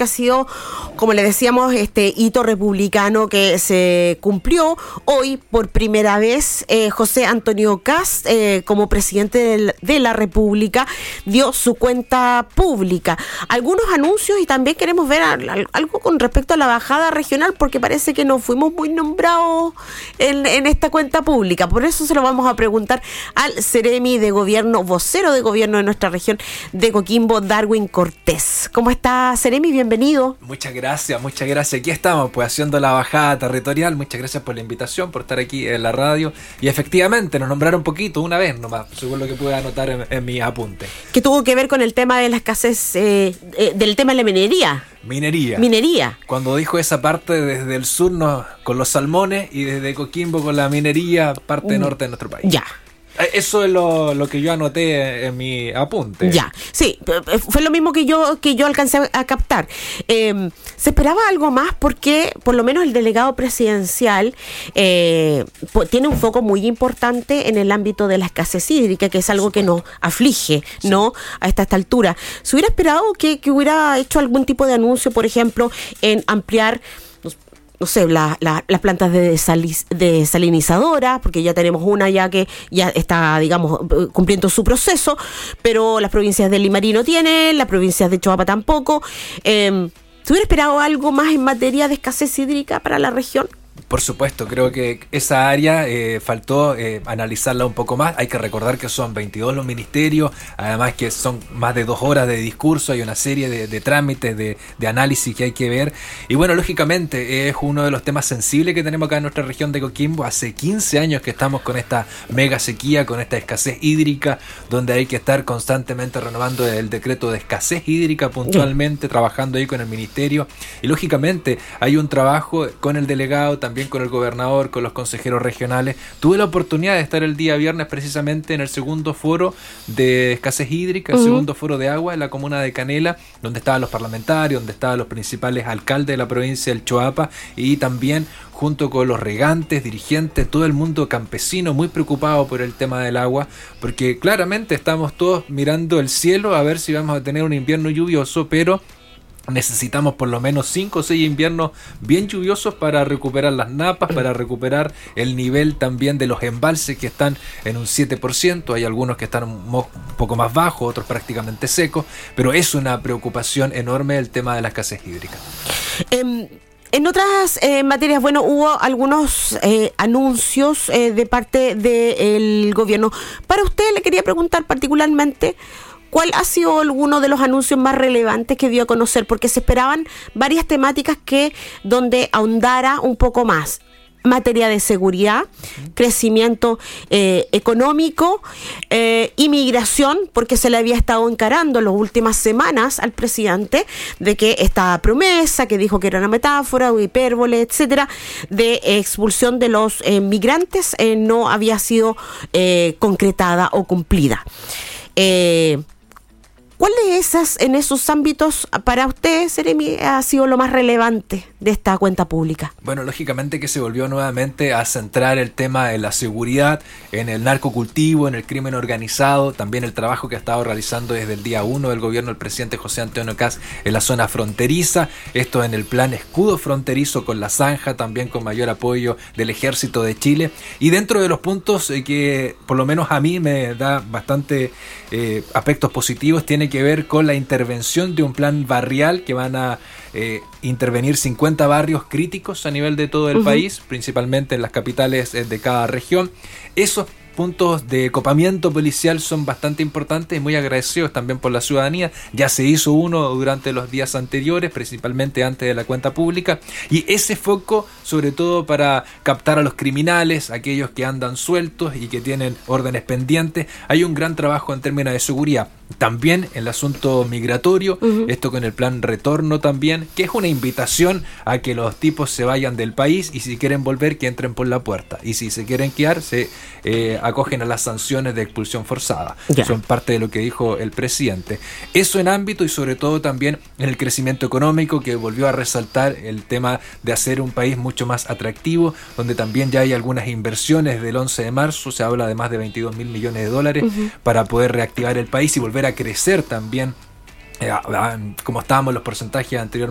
que ha sido, como le decíamos, este hito republicano que se cumplió hoy por primera vez. José Antonio Kast, como presidente de la República, dio su cuenta pública. Algunos anuncios, y también queremos ver algo con respecto a la bajada regional, porque parece que no fuimos muy nombrados en esta cuenta pública. Por eso se lo vamos a preguntar al Seremi de Gobierno, vocero de gobierno de nuestra región de Coquimbo, Darwin Cortés. ¿Cómo está, Seremi? Bienvenido. Muchas gracias. Aquí estamos, pues, haciendo la bajada territorial. Muchas gracias por la invitación, por estar aquí en la radio. Y efectivamente, nos nombraron un poquito, una vez nomás, según lo que pude anotar en mi apunte. ¿Qué tuvo que ver con el tema de la escasez, del tema de la minería? Minería. Cuando dijo esa parte desde el sur con los salmones y desde Coquimbo con la minería, parte norte de nuestro país. Ya. Eso es lo que yo anoté en mi apunte. Ya, sí, fue lo mismo que yo alcancé a captar. Se esperaba algo más porque, por lo menos, el delegado presidencial tiene un foco muy importante en el ámbito de la escasez hídrica, que es algo que nos aflige, sí, ¿no? A esta altura. ¿Se hubiera esperado que hubiera hecho algún tipo de anuncio, por ejemplo, en ampliar, no sé, las plantas de desalinizadora, porque ya tenemos una ya que ya está, digamos, cumpliendo su proceso, pero las provincias de Limarí no tienen, las provincias de Choapa tampoco? ¿Se hubiera esperado algo más en materia de escasez hídrica para la región? Por supuesto, creo que esa área faltó analizarla un poco más. Hay que recordar que son 22 los ministerios, además que son más de 2 horas de discurso, hay una serie de trámites, de análisis que hay que ver. Y bueno, lógicamente es uno de los temas sensibles que tenemos acá en nuestra región de Coquimbo. Hace 15 años que estamos con esta mega sequía, con esta escasez hídrica, donde hay que estar constantemente renovando el decreto de escasez hídrica puntualmente, trabajando ahí con el ministerio. Y lógicamente hay un trabajo con el delegado, también con el gobernador, con los consejeros regionales. Tuve la oportunidad de estar el día viernes precisamente en el segundo foro de escasez hídrica, el segundo foro de agua en la comuna de Canela, donde estaban los parlamentarios, donde estaban los principales alcaldes de la provincia del Choapa, y también junto con los regantes, dirigentes, todo el mundo campesino muy preocupado por el tema del agua, porque claramente estamos todos mirando el cielo a ver si vamos a tener un invierno lluvioso, pero necesitamos por lo menos 5 o 6 inviernos bien lluviosos para recuperar las napas, para recuperar el nivel también de los embalses, que están en un 7%, hay algunos que están un poco más bajos, otros prácticamente secos, pero es una preocupación enorme el tema de la escasez hídrica. En otras materias, bueno, hubo algunos anuncios de parte del gobierno. Para usted le quería preguntar particularmente, ¿cuál ha sido alguno de los anuncios más relevantes que dio a conocer? Porque se esperaban varias temáticas donde ahondara un poco más. Materia de seguridad, crecimiento económico, inmigración, porque se le había estado encarando en las últimas semanas al presidente de que esta promesa, que dijo que era una metáfora, hipérbole, etcétera, de expulsión de los migrantes no había sido concretada o cumplida. ¿Cuál en esos ámbitos para usted, Seremi, ha sido lo más relevante de esta cuenta pública? Bueno, lógicamente que se volvió nuevamente a centrar el tema en la seguridad, en el narcocultivo, en el crimen organizado, también el trabajo que ha estado realizando desde el día 1 del gobierno del presidente José Antonio Kast en la zona fronteriza, esto en el plan escudo fronterizo con la Zanja, también con mayor apoyo del Ejército de Chile. Y dentro de los puntos que por lo menos a mí me da bastante aspectos positivos, tiene que ver con la intervención de un plan barrial que van a intervenir 50 barrios críticos a nivel de todo el país, principalmente en las capitales de cada región. Esos puntos de copamiento policial son bastante importantes y muy agradecidos también por la ciudadanía. Ya se hizo uno durante los días anteriores, principalmente antes de la cuenta pública, y ese foco sobre todo para captar a los criminales, aquellos que andan sueltos y que tienen órdenes pendientes. Hay un gran trabajo en términos de seguridad. También el asunto migratorio, esto con el plan retorno también, que es una invitación a que los tipos se vayan del país y si quieren volver que entren por la puerta, y si se quieren quedar se acogen a las sanciones de expulsión forzada. Son parte de lo que dijo el presidente. Eso en ámbito y sobre todo también en el crecimiento económico, que volvió a resaltar el tema de hacer un país mucho más atractivo, donde también ya hay algunas inversiones del 11 de marzo, se habla de más de 22 mil millones de dólares para poder reactivar el país y volver a crecer también, como estábamos en los porcentajes anteriormente